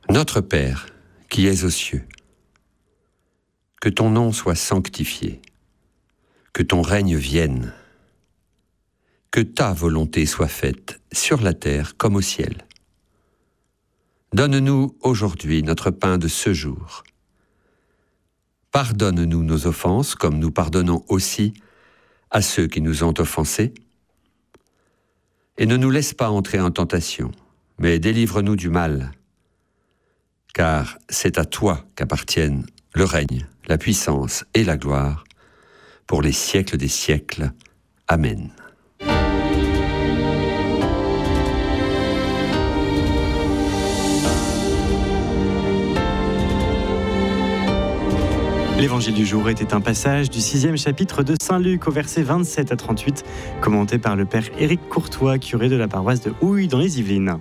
Notre Père, qui es aux cieux, que ton nom soit sanctifié, que ton règne vienne, que ta volonté soit faite sur la terre comme au ciel. Donne-nous aujourd'hui notre pain de ce jour. Pardonne-nous nos offenses comme nous pardonnons aussi à ceux qui nous ont offensés. Et ne nous laisse pas entrer en tentation, mais délivre-nous du mal. Car c'est à toi qu'appartiennent le règne, la puissance et la gloire, pour les siècles des siècles. Amen. L'évangile du jour était un passage du 6e chapitre de Saint Luc au verset 27 à 38, commenté par le père Éric Courtois, curé de la paroisse de Houille dans les Yvelines.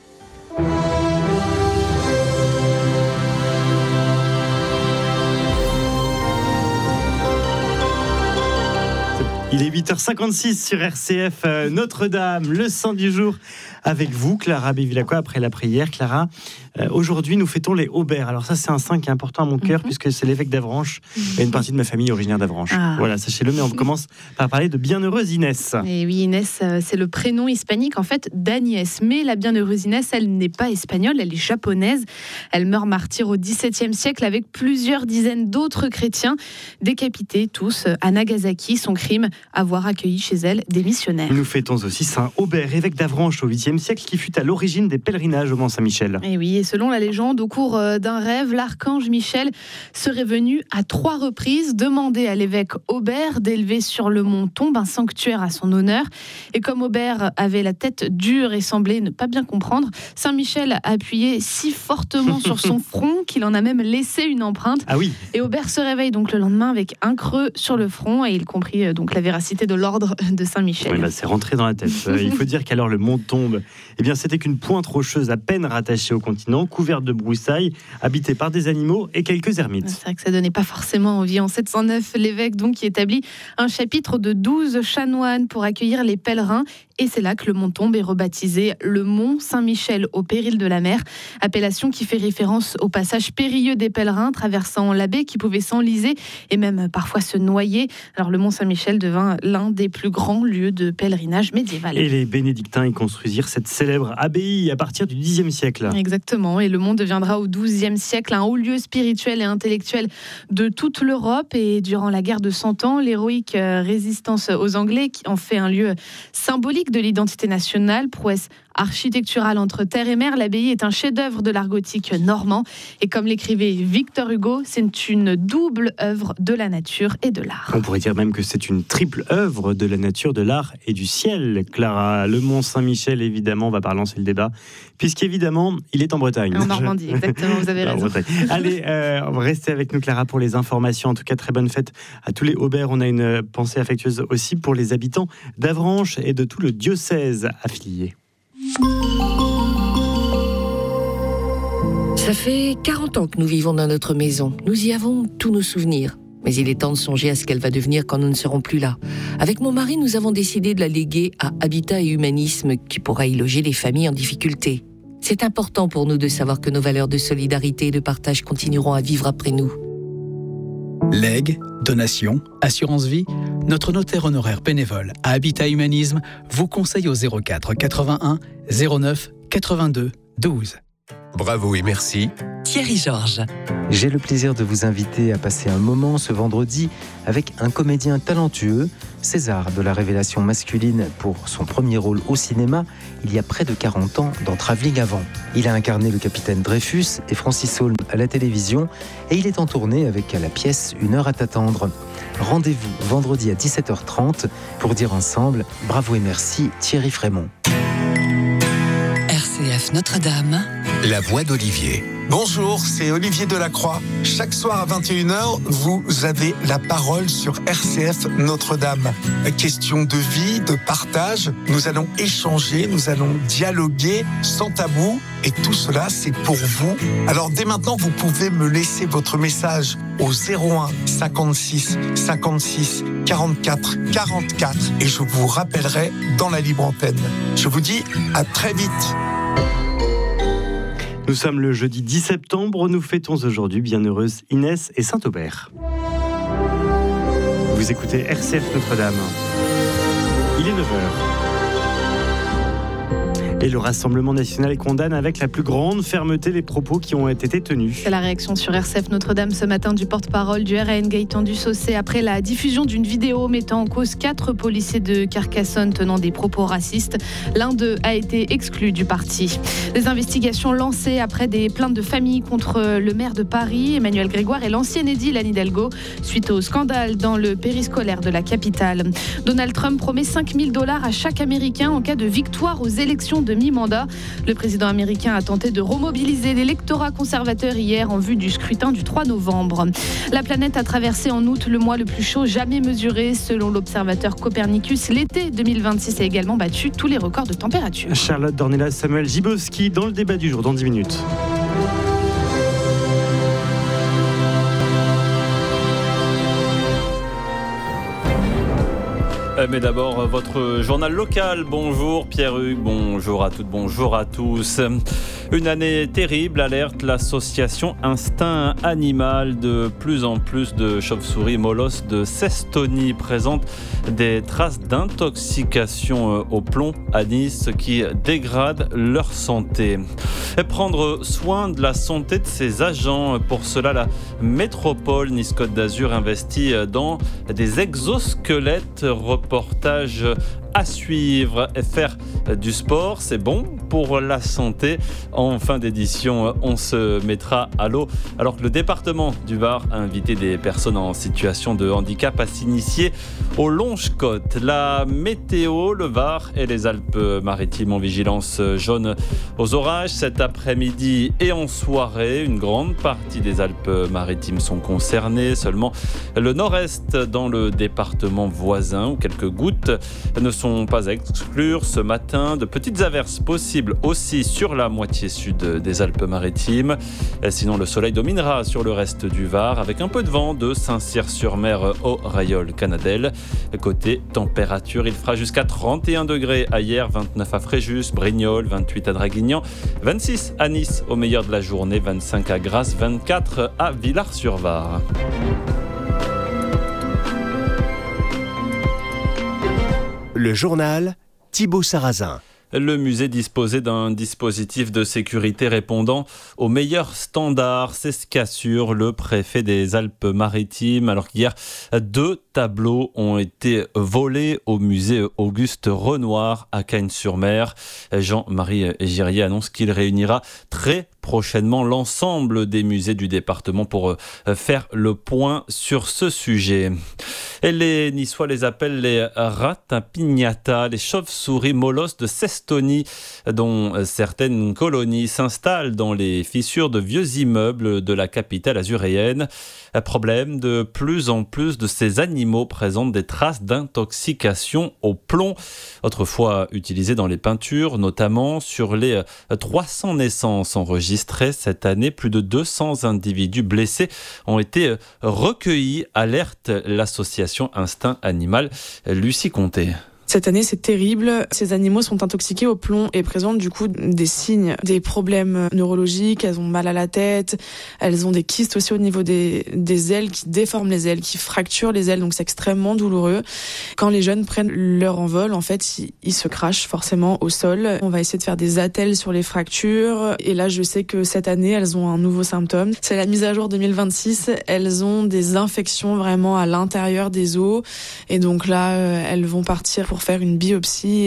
Il est 8h56 sur RCF Notre-Dame, le saint du jour avec vous, Clara Bevilacqua, après la prière. Clara, aujourd'hui nous fêtons les Aubert. Alors ça c'est un saint qui est important à mon cœur puisque c'est l'évêque d'Avranches et une partie de ma famille originaire d'Avranches. Voilà, sachez-le, mais on commence par parler de bienheureuse Inès. Et oui, Inès, c'est le prénom hispanique en fait d'Agnès, mais la bienheureuse Inès, elle n'est pas espagnole, elle est japonaise. Elle meurt martyre au XVIIe siècle avec plusieurs dizaines d'autres chrétiens décapités tous à Nagasaki. Son crime, avoir accueilli chez elle des missionnaires. Nous fêtons aussi Saint Aubert, évêque d'Avranches au 8e siècle, qui fut à l'origine des pèlerinages au Mont-Saint-Michel. Et oui, et selon la légende, au cours d'un rêve, l'archange Michel serait venu à 3 reprises demander à l'évêque Aubert d'élever sur le mont Tombe un sanctuaire à son honneur. Et comme Aubert avait la tête dure et semblait ne pas bien comprendre, Saint Michel a appuyé si fortement sur son front qu'il en a même laissé une empreinte. Ah oui. Et Aubert se réveille donc le lendemain avec un creux sur le front et il comprit donc la véracité de l'ordre de Saint-Michel. Oui, c'est rentré dans la tête. Il faut dire qu'alors le mont Tombe, eh bien, c'était qu'une pointe rocheuse à peine rattachée au continent, couverte de broussailles, habitée par des animaux et quelques ermites. C'est vrai que ça donnait pas forcément envie. En 709, l'évêque donc qui établit un chapitre de 12 chanoines pour accueillir les pèlerins. Et c'est là que le mont Tombe est rebaptisé le mont Saint-Michel au péril de la mer, appellation qui fait référence au passage périlleux des pèlerins traversant la baie qui pouvaient s'enliser et même parfois se noyer. Alors le mont Saint-Michel devint l'un des plus grands lieux de pèlerinage médiéval. Et les bénédictins y construisirent cette célèbre abbaye à partir du Xe siècle. Exactement, et le mont deviendra au XIIe siècle un haut lieu spirituel et intellectuel de toute l'Europe. Et durant la guerre de 100 ans, l'héroïque résistance aux Anglais qui en fait un lieu symbolique de l'identité nationale, prouesse architecturale entre terre et mer. L'abbaye est un chef-d'œuvre de l'art gothique normand. Et comme l'écrivait Victor Hugo, c'est une double œuvre de la nature et de l'art. On pourrait dire même que c'est une triple œuvre de la nature, de l'art et du ciel. Clara, le mont Saint-Michel, évidemment, on va pas relancer le débat, puisqu'évidemment, il est en Bretagne. En Normandie, exactement, vous avez raison. Allez, on va rester avec nous, Clara, pour les informations. En tout cas, très bonne fête à tous les Aubert. On a une pensée affectueuse aussi pour les habitants d'Avranches et de tout le diocèse affilié. Ça fait 40 ans que nous vivons dans notre maison. Nous y avons tous nos souvenirs. Mais il est temps de songer à ce qu'elle va devenir quand nous ne serons plus là. Avec mon mari, nous avons décidé de la léguer à Habitat et Humanisme, qui pourra y loger les familles en difficulté. C'est important pour nous de savoir que nos valeurs de solidarité et de partage continueront à vivre après nous. Legs, donations, assurance vie, notre notaire honoraire bénévole à Habitat Humanisme vous conseille au 04 81 09 82 12. Bravo et merci. Thierry Georges. J'ai le plaisir de vous inviter à passer un moment ce vendredi avec un comédien talentueux, César de la révélation masculine pour son premier rôle au cinéma il y a près de 40 ans dans Travelling Avant. Il a incarné le capitaine Dreyfus et Francis Holm à la télévision et il est en tournée avec à la pièce Une heure à t'attendre. Rendez-vous vendredi à 17h30 pour dire ensemble bravo et merci Thierry Frémont. RCF Notre-Dame. La voix d'Olivier. Bonjour, c'est Olivier Delacroix. Chaque soir à 21h, vous avez la parole sur RCF Notre-Dame. Question de vie, de partage. Nous allons échanger, nous allons dialoguer sans tabou. Et tout cela, c'est pour vous. Alors dès maintenant, vous pouvez me laisser votre message au 01 56 56 44 44 et je vous rappellerai dans la libre antenne. Je vous dis à très vite. Nous sommes le jeudi 10 septembre, nous fêtons aujourd'hui bienheureuse Inès et Saint-Aubert. Vous écoutez RCF Notre-Dame. Il est 9h. Et le Rassemblement national condamne avec la plus grande fermeté les propos qui ont été tenus. C'est la réaction sur RCF Notre-Dame ce matin du porte-parole du RN, Gaëtan Dussaucé, après la diffusion d'une vidéo mettant en cause 4 policiers de Carcassonne tenant des propos racistes. L'un d'eux a été exclu du parti. Des investigations lancées après des plaintes de famille contre le maire de Paris, Emmanuel Grégoire, et l'ancienne édile Anne Hidalgo, suite au scandale dans le périscolaire de la capitale. Donald Trump promet $5 000 à chaque Américain en cas de victoire aux élections de mi-mandat. Le président américain a tenté de remobiliser l'électorat conservateur hier en vue du scrutin du 3 novembre. La planète a traversé en août le mois le plus chaud jamais mesuré. Selon l'observateur Copernicus, l'été 2026 a également battu tous les records de température. Charlotte Dornelas, Samuel Gibowski dans le débat du jour dans 10 minutes. Mais d'abord, votre journal local. Bonjour Pierre-Hugues, bonjour à toutes, bonjour à tous. Une année terrible, alerte l'association Instinct Animal. De plus en plus de chauves-souris molosses de Cestonie présentent des traces d'intoxication au plomb à Nice, ce qui dégrade leur santé. Et prendre soin de la santé de ses agents. Pour cela, la métropole Nice-Côte d'Azur investit dans des exosquelettes. Reportage à suivre. Et faire du sport, c'est bon pour la santé. En fin d'édition, on se mettra à l'eau. Alors que le département du Var a invité des personnes en situation de handicap à s'initier aux longes-côtes. La météo, le Var et les Alpes-Maritimes en vigilance jaune aux orages cet après-midi et en soirée. Une grande partie des Alpes-Maritimes sont concernées. Seulement le nord-est dans le département voisin où quelques gouttes ne sont pas à exclure ce matin. De petites averses possibles aussi sur la moitié sud des Alpes-Maritimes. Sinon, le soleil dominera sur le reste du Var avec un peu de vent de Saint-Cyr-sur-Mer au Rayol-Canadel. Côté température, il fera jusqu'à 31 degrés à Hyères, 29 à Fréjus, Brignoles, 28 à Draguignan, 26 à Nice au meilleur de la journée, 25 à Grasse, 24 à Villars-sur-Var. Le journal Thibaut Sarrazin. Le musée disposait d'un dispositif de sécurité répondant aux meilleurs standards. C'est ce qu'assure le préfet des Alpes-Maritimes. Alors qu'hier, 2 tableaux ont été volés au musée Auguste Renoir à Cagnes-sur-Mer. Jean-Marie Girier annonce qu'il réunira très prochainement l'ensemble des musées du département pour faire le point sur ce sujet. Et les Niçois les appellent les ratapignata, les chauves-souris molosses de Cestonie, dont certaines colonies s'installent dans les fissures de vieux immeubles de la capitale azuréenne. Problème, de plus en plus de ces animaux présentent des traces d'intoxication au plomb, autrefois utilisées dans les peintures, notamment sur les 300 naissances enregistrées cette année. Plus de 200 individus blessés ont été recueillis, alerte l'association Instinct Animal. Lucie Comté. Cette année, c'est terrible. Ces animaux sont intoxiqués au plomb et présentent du coup des signes, des problèmes neurologiques. Elles ont mal à la tête. Elles ont des kystes aussi au niveau des ailes qui déforment les ailes, qui fracturent les ailes. Donc c'est extrêmement douloureux. Quand les jeunes prennent leur envol, en fait, ils se crachent forcément au sol. On va essayer de faire des attelles sur les fractures. Et là, je sais que cette année, elles ont un nouveau symptôme. C'est la mise à jour 2026. Elles ont des infections vraiment à l'intérieur des os. Et donc là, elles vont partir pour faire une biopsie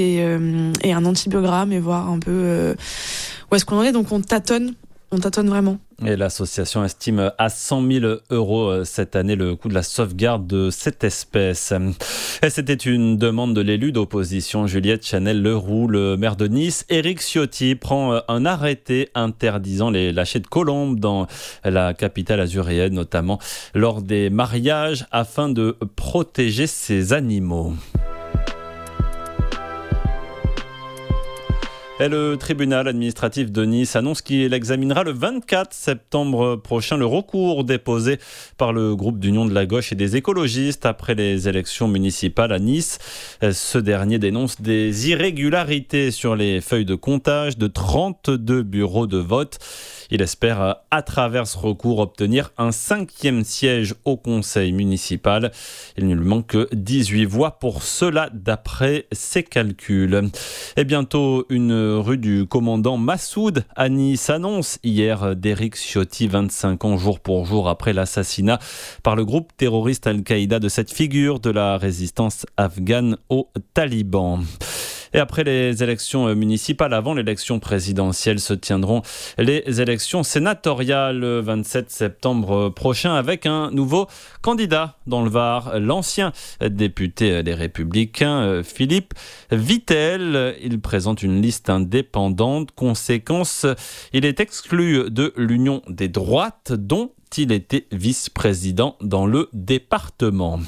et un antibiogramme et voir un peu où est-ce qu'on en est. Donc on tâtonne vraiment. Et l'association estime à 100 000 € cette année le coût de la sauvegarde de cette espèce. Et c'était une demande de l'élu d'opposition Juliette Chanel-Leroux. Le maire de Nice, Éric Ciotti, prend un arrêté interdisant les lâchers de colombes dans la capitale azuréenne, notamment lors des mariages, afin de protéger ces animaux. Et le tribunal administratif de Nice annonce qu'il examinera le 24 septembre prochain le recours déposé par le groupe d'Union de la gauche et des écologistes après les élections municipales à Nice. Ce dernier dénonce des irrégularités sur les feuilles de comptage de 32 bureaux de vote. Il espère, à travers ce recours, obtenir un 5e siège au conseil municipal. Il ne lui manque que 18 voix pour cela, d'après ses calculs. Et bientôt, une rue du commandant Massoud à Nice annonce hier d'Éric Ciotti, 25 ans jour pour jour après l'assassinat par le groupe terroriste Al-Qaïda de cette figure de la résistance afghane aux talibans. Et après les élections municipales, avant l'élection présidentielle, se tiendront les élections sénatoriales le 27 septembre prochain avec un nouveau candidat dans le Var, l'ancien député Les Républicains, Philippe Vittel. Il présente une liste indépendante. Conséquence, il est exclu de l'Union des droites, dont il était vice-président dans le département.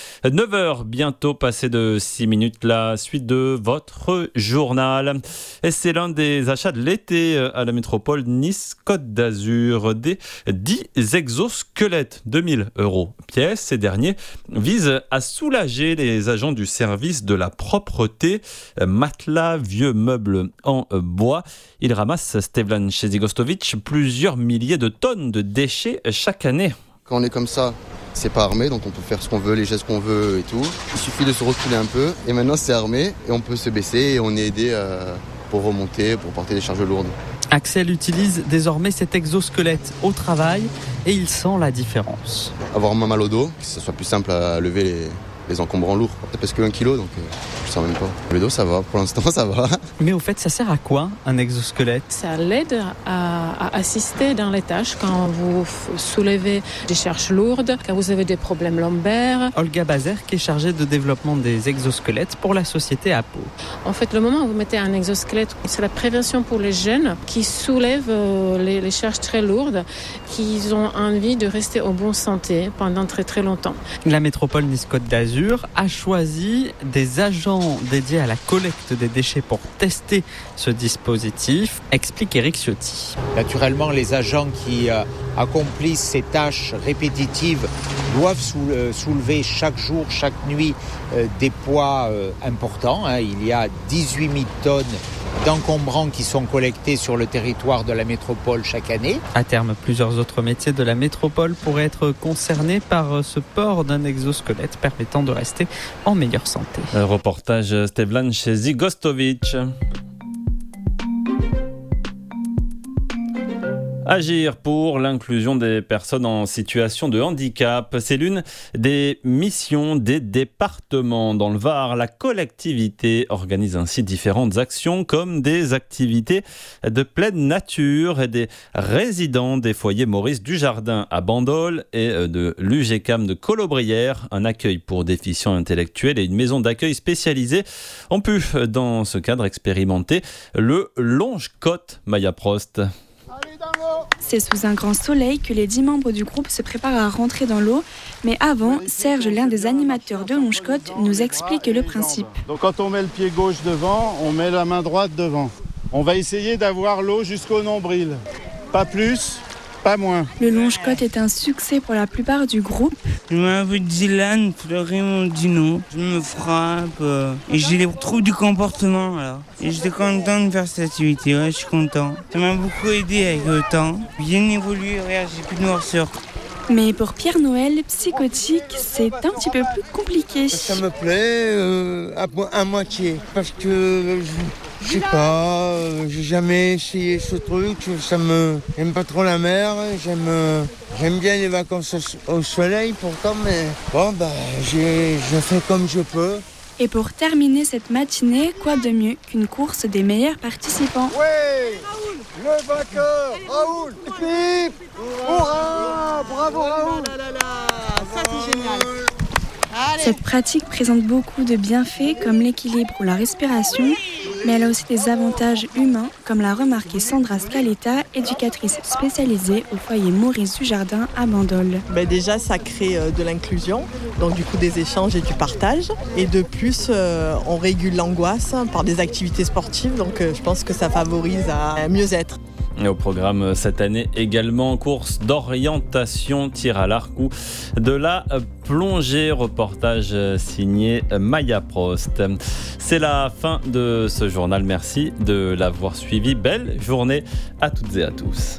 9h bientôt, passé de 6 minutes, la suite de votre journal. Et c'est l'un des achats de l'été à la métropole Nice-Côte d'Azur. Des 10 exosquelettes, 2000 € pièce. Ces derniers visent à soulager les agents du service de la propreté. Matelas, vieux meubles en bois. Il ramasse, Stevlan Chezigostovic, plusieurs milliers de tonnes de déchets chaque année. Quand on est comme ça, c'est pas armé, donc on peut faire ce qu'on veut, les gestes qu'on veut et tout. Il suffit de se reculer un peu et maintenant c'est armé et on peut se baisser et on est aidé pour remonter, pour porter des charges lourdes. Axel utilise désormais cet exosquelette au travail et il sent la différence. Avoir moins mal au dos, que ce soit plus simple à lever les encombrants lourds. Peut-être parce que 1 kilo, donc je sens même pas. Le dos, ça va, pour l'instant, ça va. Mais au fait, ça sert à quoi, un exosquelette ? Ça l'aide à assister dans les tâches quand vous soulevez des charges lourdes, quand vous avez des problèmes lombaires. Olga Bazer, qui est chargée de développement des exosquelettes pour la société APO. En fait, le moment où vous mettez un exosquelette, c'est la prévention pour les jeunes qui soulèvent les charges très lourdes, qui ont envie de rester en bonne santé pendant très très longtemps. La métropole Nice-Côte d'Azur a choisi des agents dédiés à la collecte des déchets pour tester ce dispositif, explique Éric Ciotti. Naturellement, les agents qui accomplissent ces tâches répétitives doivent soulever chaque jour, chaque nuit des poids importants. Il y a 18 000 tonnes d'encombrants qui sont collectés sur le territoire de la métropole chaque année. À terme, plusieurs autres métiers de la métropole pourraient être concernés par ce port d'un exosquelette permettant de rester en meilleure santé. Reportage Stevlan Chezigostovic. Agir pour l'inclusion des personnes en situation de handicap, c'est l'une des missions des départements. Dans le Var, la collectivité organise ainsi différentes actions comme des activités de pleine nature et des résidents des foyers Maurice Dujardin à Bandol et de l'UGCAM de Colobrières. Un accueil pour déficients intellectuels et une maison d'accueil spécialisée ont pu, dans ce cadre, expérimenter le longe-côte Maya Prost. C'est sous un grand soleil que les 10 membres du groupe se préparent à rentrer dans l'eau. Mais avant, Serge, l'un des animateurs de Longe-Côte, nous explique le principe. Donc quand on met le pied gauche devant, on met la main droite devant. On va essayer d'avoir l'eau jusqu'au nombril. Pas plus, pas moins. Le Longe-Côte est un succès pour la plupart du groupe. Je m'appelle Dylan Fleury Mondino. Je me frappe et j'ai les troubles du comportement. Alors. Et j'étais content de faire cette activité, ouais, je suis content. Ça m'a beaucoup aidé avec le temps. Bien évolué, regarde, j'ai plus de noirceur. Mais pour Pierre Noël, psychotique, c'est un petit peu plus compliqué. Ça me plaît à moitié parce que je sais pas, j'ai jamais essayé ce truc. J'aime pas trop la mer. J'aime bien les vacances au soleil pourtant, mais bon je fais comme je peux. Et pour terminer cette matinée, quoi de mieux qu'une course des meilleurs participants. Ouais, le vainqueur, Raoul. Pip, hurrah, bravo Raoul. Ça c'est génial. Cette pratique présente beaucoup de bienfaits comme l'équilibre ou la respiration, mais elle a aussi des avantages humains, comme l'a remarqué Sandra Scaletta, éducatrice spécialisée au foyer Maurice Dujardin à Bandol. Déjà, ça crée de l'inclusion, donc du coup des échanges et du partage. Et de plus, on régule l'angoisse par des activités sportives, donc je pense que ça favorise à mieux-être. Et au programme cette année également, course d'orientation, tir à l'arc ou de la plongée. Reportage signé Maya Prost. C'est la fin de ce journal. Merci de l'avoir suivi. Belle journée à toutes et à tous.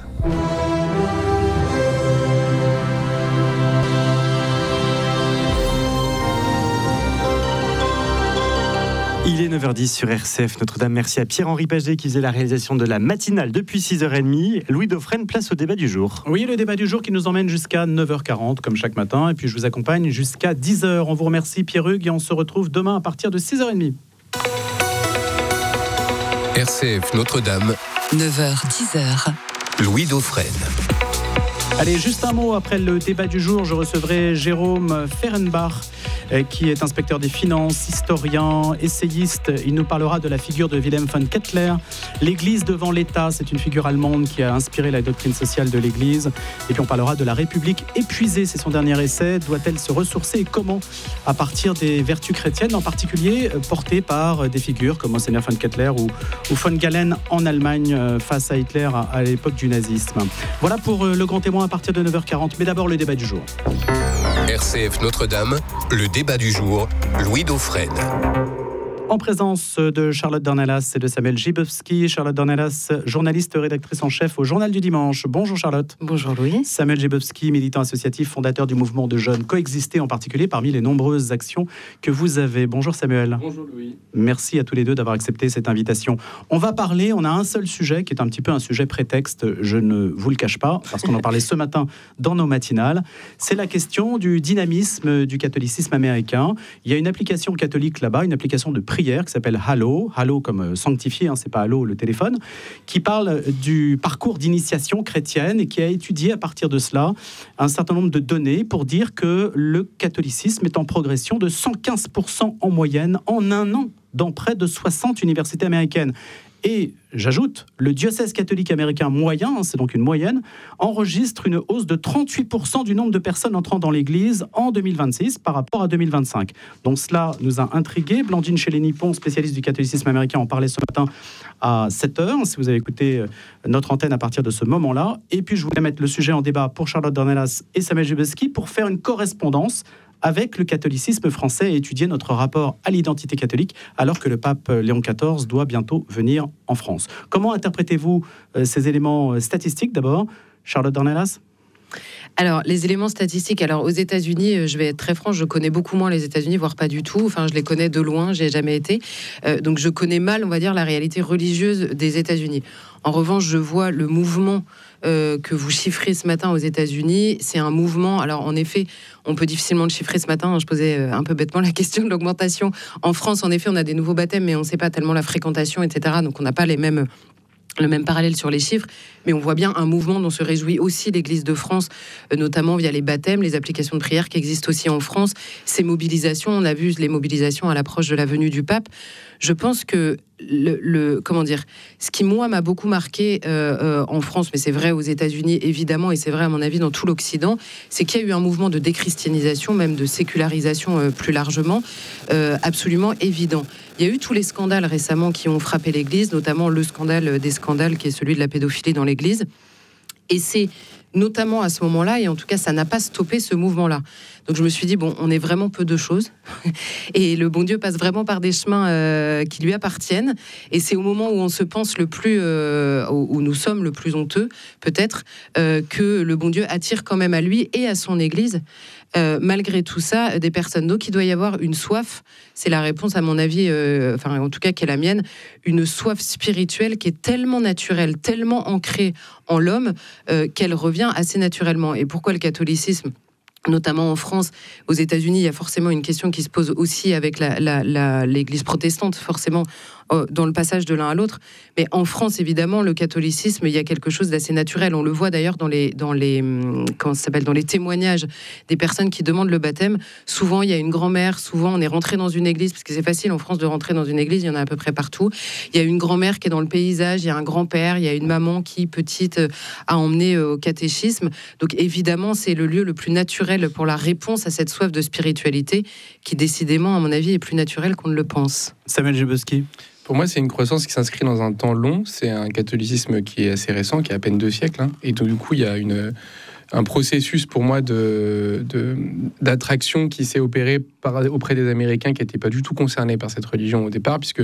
Il est 9h10 sur RCF Notre-Dame. Merci à Pierre-Henri Paget qui faisait la réalisation de la matinale depuis 6h30. Louis Dauphren, place au débat du jour. Oui, le débat du jour qui nous emmène jusqu'à 9h40 comme chaque matin. Et puis je vous accompagne jusqu'à 10h. On vous remercie Pierre-Hugues et on se retrouve demain à partir de 6h30. RCF Notre-Dame. 9h-10h. Louis Dauphren. Allez, juste un mot après le débat du jour. Je recevrai Jérôme Fehrenbach, qui est inspecteur des finances, historien, essayiste. Il nous parlera de la figure de Wilhelm von Kettler. L'Église devant l'État, c'est une figure allemande qui a inspiré la doctrine sociale de l'Église. Et puis on parlera de la République épuisée, c'est son dernier essai. Doit-elle se ressourcer et comment, à partir des vertus chrétiennes, en particulier portées par des figures comme Monseigneur von Kettler ou von Galen en Allemagne face à Hitler à l'époque du nazisme. Voilà pour le grand témoin à partir de 9h40. Mais d'abord le débat du jour. RCF Notre-Dame, le débat du jour, Louis Dauphren. En présence de Charlotte Dornelas et de Samuel Gibowski. Charlotte Dornelas, journaliste, rédactrice en chef au Journal du Dimanche. Bonjour Charlotte. Bonjour Louis. Samuel Gibowski, militant associatif, fondateur du mouvement de jeunes Coexister, en particulier parmi les nombreuses actions que vous avez. Bonjour Samuel. Bonjour Louis. Merci à tous les deux d'avoir accepté cette invitation. On va parler, on a un seul sujet qui est un petit peu un sujet prétexte, je ne vous le cache pas, parce qu'on en parlait ce matin dans nos matinales. C'est la question du dynamisme du catholicisme américain. Il y a une application catholique là-bas, une application de prière qui s'appelle Hallow comme sanctifié, c'est pas Hallo le téléphone, qui parle du parcours d'initiation chrétienne et qui a étudié à partir de cela un certain nombre de données pour dire que le catholicisme est en progression de 115% en moyenne en un an dans près de 60 universités américaines. Et j'ajoute, le diocèse catholique américain moyen, c'est donc une moyenne, enregistre une hausse de 38% du nombre de personnes entrant dans l'Église en 2026 par rapport à 2025. Donc cela nous a intrigués. Blandine Chéléni-Pont, spécialiste du catholicisme américain, en parlait ce matin à 7h, si vous avez écouté notre antenne à partir de ce moment-là. Et puis je voulais mettre le sujet en débat pour Charlotte Dornelas et Samuel Gibowski pour faire une correspondance avec le catholicisme français et étudier notre rapport à l'identité catholique alors que le pape Léon XIV doit bientôt venir en France. Comment interprétez-vous ces éléments statistiques d'abord, Charlotte Dornelas ? Alors, les éléments statistiques, alors aux États-Unis, je vais être très franche, je connais beaucoup moins les États-Unis, voire pas du tout. Enfin, je les connais de loin, j'y ai jamais été. Donc, je connais mal, on va dire, la réalité religieuse des États-Unis. En revanche, je vois le mouvement que vous chiffrez ce matin aux États-Unis. C'est un mouvement, alors en effet, on peut difficilement le chiffrer ce matin. Je posais un peu bêtement la question de l'augmentation. En France, en effet, on a des nouveaux baptêmes, mais on ne sait pas tellement la fréquentation, etc. Donc, on n'a pas le même parallèle sur les chiffres, mais on voit bien un mouvement dont se réjouit aussi l'Église de France, notamment via les baptêmes, les applications de prière qui existent aussi en France, ces mobilisations, on a vu les mobilisations à l'approche de la venue du pape. Je pense que comment dire, ce qui moi m'a beaucoup marqué en France, mais c'est vrai aux États-Unis évidemment, et c'est vrai à mon avis dans tout l'Occident, c'est qu'il y a eu un mouvement de déchristianisation, même de sécularisation plus largement, absolument évident. Il y a eu tous les scandales récemment qui ont frappé l'Église, notamment le scandale des scandales qui est celui de la pédophilie dans l'Église. Et c'est notamment à ce moment-là, et en tout cas ça n'a pas stoppé ce mouvement-là. Donc je me suis dit, bon, on est vraiment peu de choses, et le bon Dieu passe vraiment par des chemins qui lui appartiennent, et c'est au moment où on se pense le plus, où nous sommes le plus honteux, peut-être, que le bon Dieu attire quand même à lui et à son Église, malgré tout ça, des personnes. Donc il doit y avoir une soif, c'est la réponse à mon avis, enfin en tout cas qui est la mienne, une soif spirituelle qui est tellement naturelle, tellement ancrée en l'homme, qu'elle revient assez naturellement. Et pourquoi le catholicisme ? Notamment en France, aux États-Unis, il y a forcément une question qui se pose aussi avec l'Église protestante, forcément, dans le passage de l'un à l'autre. Mais en France, évidemment, le catholicisme, il y a quelque chose d'assez naturel. On le voit d'ailleurs dans les témoignages des personnes qui demandent le baptême. Souvent, il y a une grand-mère, souvent on est rentré dans une église, parce que c'est facile en France de rentrer dans une église, il y en a à peu près partout. Il y a une grand-mère qui est dans le paysage, il y a un grand-père, il y a une maman qui, petite, a emmené au catéchisme. Donc évidemment, c'est le lieu le plus naturel pour la réponse à cette soif de spiritualité qui, décidément, à mon avis, est plus naturelle qu'on ne le pense. Samuel Jebowski. Pour moi, c'est une croissance qui s'inscrit dans un temps long. C'est un catholicisme qui est assez récent, qui a à peine 2 siècles. Et donc, du coup, il y a un processus pour moi d'attraction qui s'est opéré auprès des Américains qui n'étaient pas du tout concernés par cette religion au départ, puisque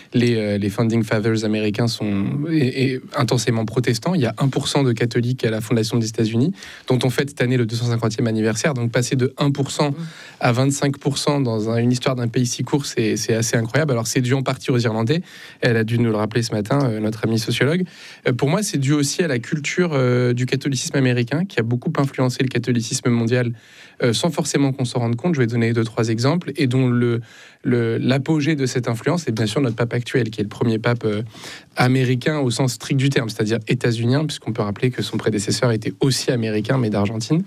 les Founding Fathers américains sont intensément protestants. Il y a 1% de catholiques à la fondation des États-Unis, dont on fête cette année le 250e anniversaire. Donc passer de 1% à 25% dans une histoire d'un pays si court, c'est assez incroyable. Alors c'est dû en partie aux Irlandais. Elle a dû nous le rappeler ce matin, notre amie sociologue. Pour moi, c'est dû aussi à la culture du catholicisme américain, qui a beaucoup influencé le catholicisme mondial sans forcément qu'on s'en rende compte. Je vais donner 2-3 exemples, et dont l'apogée de cette influence est bien sûr notre pape actuel, qui est le premier pape américain au sens strict du terme, c'est-à-dire états-unien, puisqu'on peut rappeler que son prédécesseur était aussi américain, mais d'Argentine.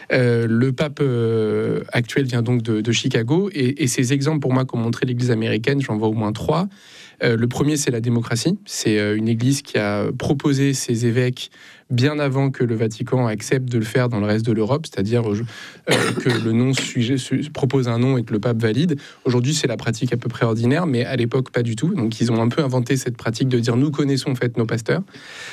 Le pape actuel vient donc de Chicago, et ces exemples pour moi qu'ont montré l'Église américaine, j'en vois au moins 3. Le premier, c'est la démocratie. C'est une église qui a proposé ses évêques bien avant que le Vatican accepte de le faire dans le reste de l'Europe, c'est-à-dire que le nom propose un nom et que le pape valide. Aujourd'hui, c'est la pratique à peu près ordinaire, mais à l'époque, pas du tout. Donc, ils ont un peu inventé cette pratique de dire « nous connaissons en fait nos pasteurs ».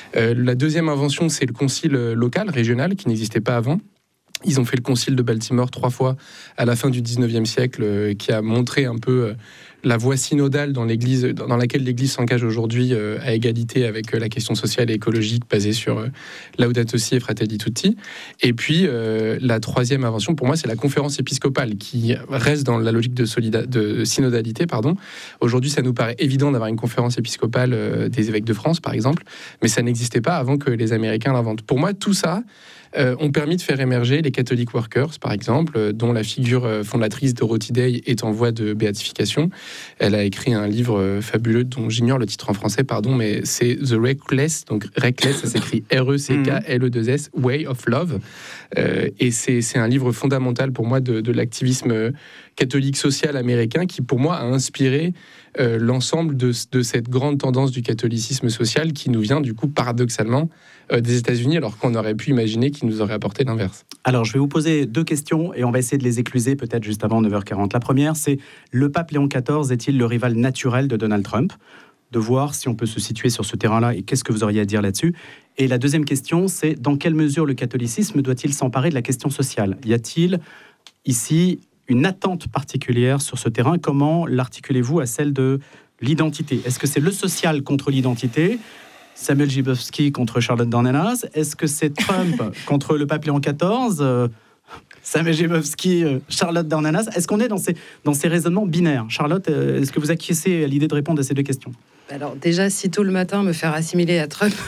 La deuxième invention, c'est le concile local, régional, qui n'existait pas avant. Ils ont fait le concile de Baltimore 3 fois à la fin du 19e siècle, qui a montré un peu la voie synodale dans laquelle l'Église s'engage aujourd'hui à égalité avec la question sociale et écologique basée sur Laudato Si et Fratelli Tutti. Et puis, la troisième invention, pour moi, c'est la conférence épiscopale, qui reste dans la logique de synodalité. Aujourd'hui, ça nous paraît évident d'avoir une conférence épiscopale des évêques de France, par exemple, mais ça n'existait pas avant que les Américains l'inventent. Pour moi, tout ça ont permis de faire émerger les Catholic Workers, par exemple, dont la figure fondatrice Dorothy Day est en voie de béatification. Elle a écrit un livre fabuleux dont j'ignore le titre en français, mais c'est The Reckless, donc Reckless, ça s'écrit R-E-C-K-L-E-2-S, Way of Love. Et c'est un livre fondamental pour moi de l'activisme catholique social américain qui, pour moi, a inspiré l'ensemble de cette grande tendance du catholicisme social qui nous vient, du coup, paradoxalement, des États-Unis, alors qu'on aurait pu imaginer qu'ils nous auraient apporté l'inverse. Alors, je vais vous poser 2 questions et on va essayer de les écluser peut-être juste avant 9h40. La première, c'est le pape Léon XIV est-il le rival naturel de Donald Trump ? De voir si on peut se situer sur ce terrain-là et qu'est-ce que vous auriez à dire là-dessus. Et la deuxième question, c'est dans quelle mesure le catholicisme doit-il s'emparer de la question sociale ? Y a-t-il ici une attente particulière sur ce terrain ? Comment l'articulez-vous à celle de l'identité ? Est-ce que c'est le social contre l'identité ? Samuel Jebowski contre Charlotte Dornelas. Est-ce que c'est Trump contre le pape Léon XIV Samuel Jebowski, Charlotte Dornelas. Est-ce qu'on est dans ces raisonnements binaires ? Charlotte, est-ce que vous acquiescez à l'idée de répondre à ces 2 questions ? Alors déjà, si tôt le matin, me faire assimiler à Trump,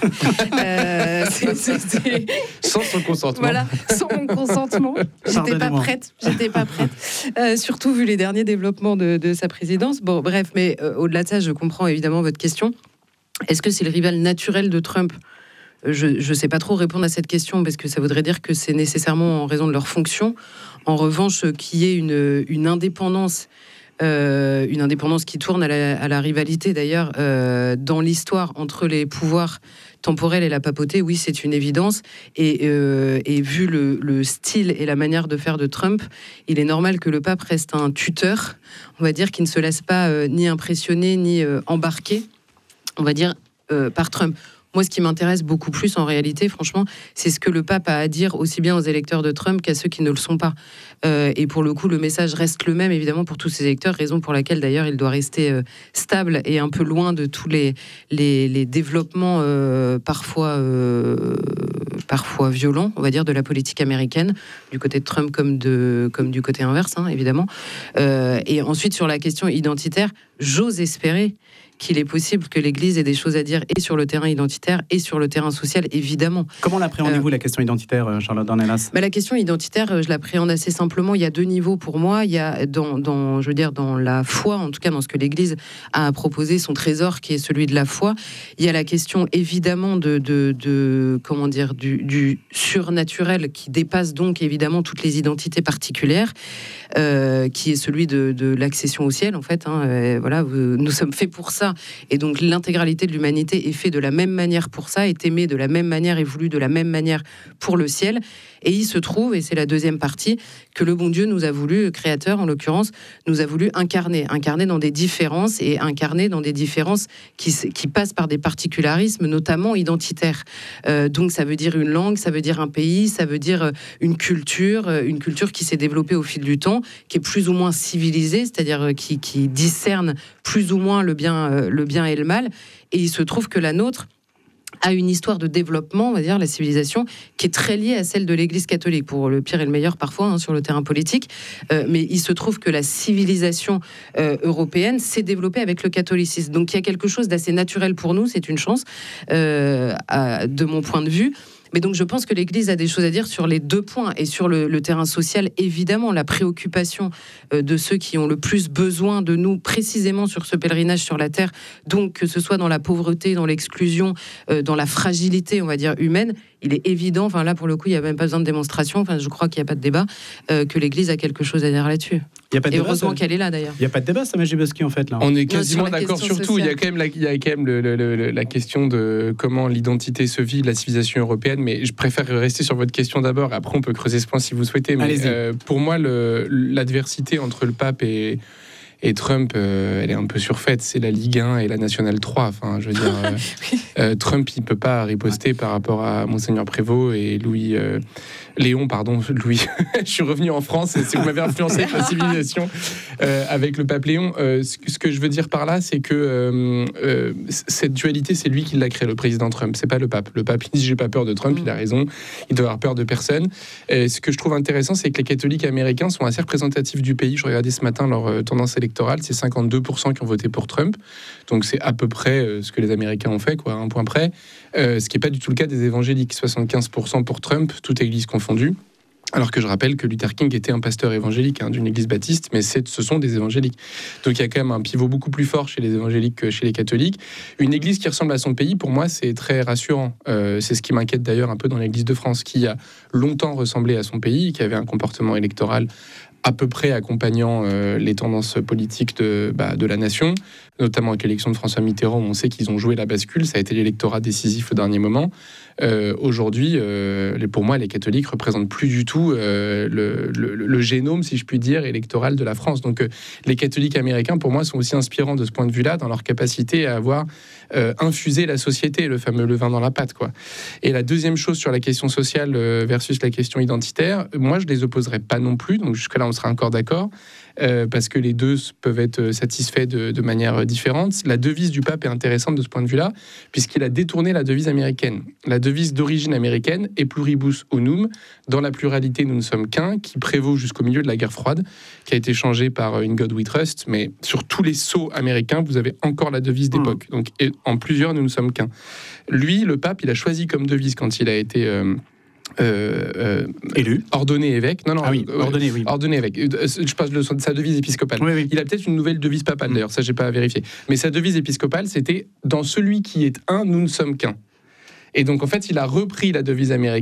sans son consentement. Voilà, sans mon consentement. J'étais pas prête. Surtout vu les derniers développements de sa présidence. Bon, bref, mais au-delà de ça, je comprends évidemment votre question. Est-ce que c'est le rival naturel de Trump ? Je ne sais pas trop répondre à cette question parce que ça voudrait dire que c'est nécessairement en raison de leur fonction. En revanche, qu'il y ait une indépendance qui tourne à la rivalité d'ailleurs dans l'histoire entre les pouvoirs temporels et la papauté, oui, c'est une évidence. Et vu le style et la manière de faire de Trump, il est normal que le pape reste un tuteur, on va dire, qui ne se laisse pas ni impressionner ni embarquer, on va dire, par Trump. Moi, ce qui m'intéresse beaucoup plus, en réalité, franchement, c'est ce que le pape a à dire aussi bien aux électeurs de Trump qu'à ceux qui ne le sont pas. Et pour le coup, le message reste le même, évidemment, pour tous ces électeurs, raison pour laquelle, d'ailleurs, il doit rester stable et un peu loin de tous les développements parfois violents, on va dire, de la politique américaine, du côté de Trump comme du côté inverse, hein, évidemment. Et ensuite, sur la question identitaire, j'ose espérer qu'il est possible que l'Église ait des choses à dire et sur le terrain identitaire et sur le terrain social, évidemment. Comment l'appréhendez-vous, la question identitaire, Charlotte Dornelas ? La question identitaire, je l'appréhende assez simplement. Il y a 2 niveaux pour moi. Il y a dans la foi, en tout cas dans ce que l'Église a proposé, son trésor qui est celui de la foi. Il y a la question évidemment du surnaturel qui dépasse donc évidemment toutes les identités particulières, qui est celui de l'accession au ciel en fait. Nous sommes faits pour ça, et donc l'intégralité de l'humanité est faite de la même manière pour ça, est aimée de la même manière, est voulue de la même manière pour le ciel. Et il se trouve, et c'est la deuxième partie, que le bon Dieu nous a voulu, le Créateur en l'occurrence, nous a voulu incarner dans des différences, et incarner dans des différences qui passent par des particularismes, notamment identitaires. Donc ça veut dire une langue, ça veut dire un pays, ça veut dire une culture qui s'est développée au fil du temps, qui est plus ou moins civilisée, c'est-à-dire qui discerne plus ou moins le bien et le mal. Et il se trouve que la nôtre a une histoire de développement, on va dire, la civilisation, qui est très liée à celle de l'Église catholique, pour le pire et le meilleur parfois, sur le terrain politique. Mais il se trouve que la civilisation européenne s'est développée avec le catholicisme. Donc il y a quelque chose d'assez naturel pour nous, c'est une chance, de mon point de vue. Mais donc je pense que l'Église a des choses à dire sur les 2 points. Et sur le terrain social, évidemment, la préoccupation de ceux qui ont le plus besoin de nous, précisément sur ce pèlerinage sur la terre, donc que ce soit dans la pauvreté, dans l'exclusion, dans la fragilité, on va dire, humaine, il est évident, là pour le coup il n'y a même pas besoin de démonstration, je crois qu'il n'y a pas de débat, que l'Église a quelque chose à dire là-dessus. Il y a pas de débat, heureusement qu'elle est là d'ailleurs. Il n'y a pas de débat, Samia Jiboski, en fait. Là. On est quasiment d'accord sur tout. Il y a quand même la question de comment l'identité se vit, la civilisation européenne, mais je préfère rester sur votre question d'abord, après on peut creuser ce point si vous souhaitez. Mais pour moi, l'adversité entre le pape et Trump, elle est un peu surfaite. C'est la Ligue 1 et la Nationale 3. Je veux dire, Trump, il ne peut pas riposter par rapport à Monseigneur Prévost et Léon, Louis. Je suis revenu en France, et vous m'avez influencé avec la civilisation avec le pape Léon. Ce que je veux dire par là, c'est que cette dualité, c'est lui qui l'a créée, le président Trump. C'est pas le pape. Le pape, il dit j'ai pas peur de Trump, il a raison. Il doit avoir peur de personne. Ce que je trouve intéressant, c'est que les catholiques américains sont assez représentatifs du pays. Je regardais ce matin leur tendance électorale, c'est 52% qui ont voté pour Trump. Donc c'est à peu près ce que les Américains ont fait, à un point près. Ce qui n'est pas du tout le cas des évangéliques. 75% pour Trump, toute église confondue. Alors que je rappelle que Luther King était un pasteur évangélique d'une église baptiste, mais ce sont des évangéliques. Donc il y a quand même un pivot beaucoup plus fort chez les évangéliques que chez les catholiques. Une église qui ressemble à son pays, pour moi, c'est très rassurant. C'est ce qui m'inquiète d'ailleurs un peu dans l'église de France, qui a longtemps ressemblé à son pays, qui avait un comportement électoral à peu près accompagnant les tendances politiques de la nation, notamment avec l'élection de François Mitterrand, où on sait qu'ils ont joué la bascule, ça a été l'électorat décisif au dernier moment. Aujourd'hui, pour moi, les catholiques représentent plus du tout le génome, si je puis dire, électoral de la France. Donc les catholiques américains, pour moi, sont aussi inspirants de ce point de vue-là, dans leur capacité à avoir infusé la société, le fameux levain dans la pâte, Et la deuxième chose sur la question sociale versus la question identitaire, moi, je les opposerais pas non plus, donc jusque-là, on sera encore d'accord, parce que les deux peuvent être satisfaits de manière différente. La devise du pape est intéressante de ce point de vue-là, puisqu'il a détourné la devise américaine. La devise d'origine américaine est pluribus unum, dans la pluralité nous ne sommes qu'un, qui prévaut jusqu'au milieu de la guerre froide, qui a été changée par In God We Trust, mais sur tous les sceaux américains, vous avez encore la devise d'époque. Donc en plusieurs, nous ne sommes qu'un. Lui, le pape, il a choisi comme devise quand il a été... élu, ordonné évêque. Ordonné, oui. Ordonné évêque. Je parle de sa devise épiscopale. Oui. Il a peut-être une nouvelle devise papale, d'ailleurs, ça j'ai pas vérifié. Mais sa devise épiscopale, c'était « Dans celui qui est un, nous ne sommes qu'un ». Et donc en fait, il a repris la devise américaine